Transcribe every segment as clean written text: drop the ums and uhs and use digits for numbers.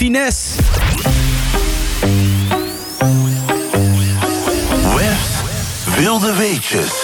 Finesse. West Wilde Weetjes.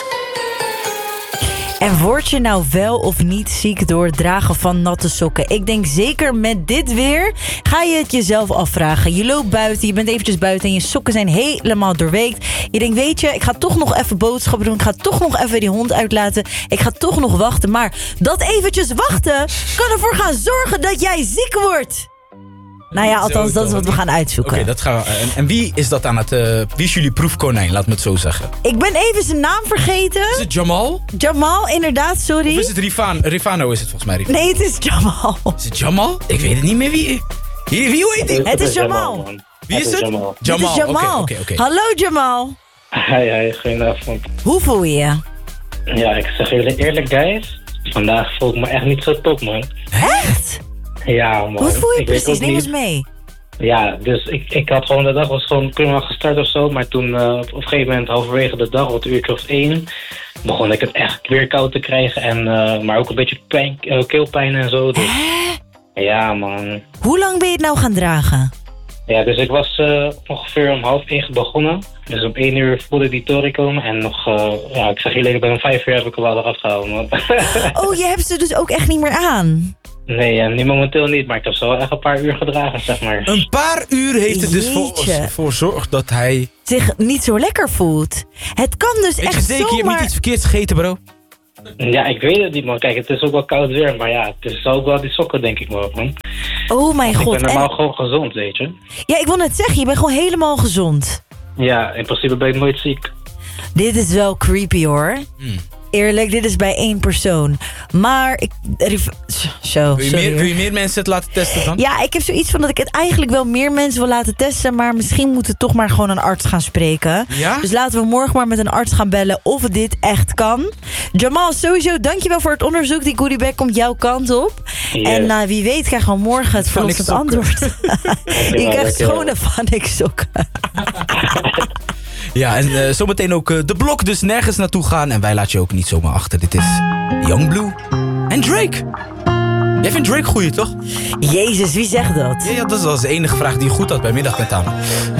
En word je nou wel of niet ziek door het dragen van natte sokken? Ik denk zeker met dit weer ga je het jezelf afvragen. Je loopt buiten, je bent eventjes buiten en je sokken zijn helemaal doorweekt. Je denkt, weet je, ik ga toch nog even boodschappen doen. Ik ga toch nog even die hond uitlaten. Ik ga toch nog wachten. Maar dat eventjes wachten kan ervoor gaan zorgen dat jij ziek wordt. Nou ja, althans, dat is wat we gaan uitzoeken. Oké, dat gaan we. En wie is dat aan het... wie is jullie proefkonijn, laat me het zo zeggen? Ik ben even zijn naam vergeten. Is het Jamal? Jamal, inderdaad, sorry. Of is het Rifano is het volgens mij. Rifano. Nee, het is Jamal. Is het Jamal? Ik weet het niet meer wie... Wie heet die? Het is Jamal. Wie is het? Dit is Jamal. Oké. Hallo Jamal. Hi, goedenavond. Hoe voel je je? Ja, ik zeg jullie eerlijk, guys. Vandaag voel ik me echt niet zo top, man. Echt? Ja, man. Hoe voel je Ik weet precies? ook Neem niet. eens mee. Ja, dus ik had gewoon de dag was gewoon prima gestart of zo. Maar toen op een gegeven moment, halverwege de dag, wat uurtje of 1... begon ik het echt weer koud te krijgen. En, maar ook een beetje keelpijn en zo. Dus, ja, man. Hoe lang ben je het nou gaan dragen? Ja, dus ik was ongeveer om 12:30 begonnen. Dus om 1 uur voelde die tori komen. En nog, ja, ik zeg jullie, bij om 5 uur heb ik hem wel eraf gehouden, man. Oh, je hebt ze dus ook echt niet meer aan? Nee, nu momenteel niet, maar ik heb ze wel echt een paar uur gedragen, zeg maar. Een paar uur heeft het dus Jeetje. voor zorg dat hij... Zich niet zo lekker voelt. Het kan dus Weet je echt zeker, je hebt niet zomaar... iets verkeerds gegeten, bro? Ja, ik weet het niet, man. Kijk, het is ook wel koud weer, maar ja, het is ook wel die sokken, denk ik wel, man. Oh mijn god. Ik ben normaal gewoon gezond, weet je. Ja, ik wil net zeggen, je bent gewoon helemaal gezond. Ja, in principe ben ik nooit ziek. Dit is wel creepy hoor. Eerlijk, dit is bij 1 persoon. Maar ik... Zo, Wil je meer mensen het laten testen dan? Ja, ik heb zoiets van dat ik het eigenlijk wel meer mensen wil laten testen. Maar misschien moeten we toch maar gewoon een arts gaan spreken. Ja? Dus laten we morgen maar met een arts gaan bellen of dit echt kan. Jamal, sowieso dankjewel voor het onderzoek. Die goodiebag komt jouw kant op. Yes. En wie weet krijgen we morgen het verlossend antwoord. Je krijgt schone Vanik-sokken. Ja, en zometeen ook de blok, dus nergens naartoe gaan. En wij laten je ook niet zomaar achter. Dit is Youngblue en Drake. Jij vindt Drake goeie, toch? Jezus, wie zegt dat? Ja, dat was de enige vraag die je goed had bij Middagnet aan.